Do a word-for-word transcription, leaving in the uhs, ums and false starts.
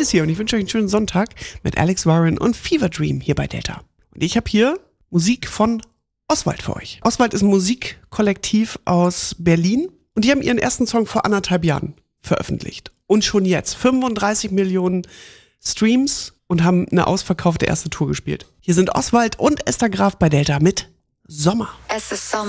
Alice hier und ich wünsche euch einen schönen Sonntag mit Alex Warren und Fever Dream hier bei Delta. Und ich habe hier Musik von Oswald für euch. Oswald ist ein Musikkollektiv aus Berlin und die haben ihren ersten Song vor anderthalb Jahren veröffentlicht. Und schon jetzt fünfunddreißig Millionen Streams und haben eine ausverkaufte erste Tour gespielt. Hier sind Oswald und Esther Graf bei Delta mit Sommer. Es ist Sommer.